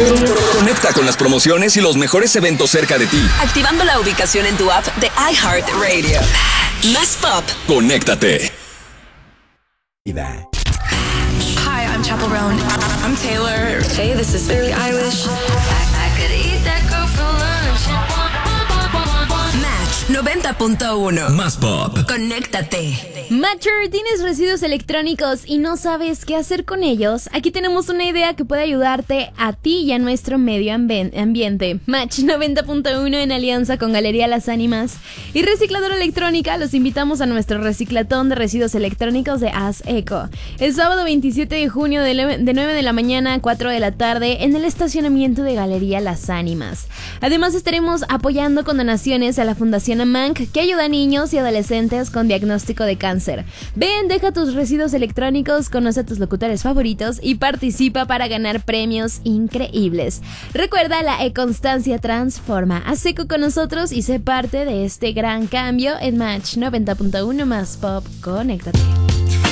Conecta con las promociones y los mejores eventos cerca de ti. Activando la ubicación en tu app de iHeartRadio. Más Pop. Conéctate. Hi, I'm Chappell Roan. I'm Taylor. Hey, this is Billie Eilish. I could eat that girl for lunch. Match 90.1. Más Pop. Conéctate. Matcher, ¿tienes residuos electrónicos y no sabes qué hacer con ellos? Aquí tenemos una idea que puede ayudarte a ti y a nuestro medio ambiente. Match 90.1 en alianza con Galería Las Ánimas y Recicladora Electrónica los invitamos a nuestro reciclatón de residuos electrónicos de Haz Eco. El sábado 27 de junio de 9 de la mañana a 4 de la tarde en el estacionamiento de Galería Las Ánimas. Además estaremos apoyando con donaciones a la Fundación AMANC que ayuda a niños y adolescentes con diagnóstico de cáncer. Ven, deja tus residuos electrónicos, conoce a tus locutores favoritos y participa para ganar premios increíbles. Recuerda, la e-constancia transforma. Haz eco con nosotros y sé parte de este gran cambio en Match 90.1 Más Pop. Conéctate.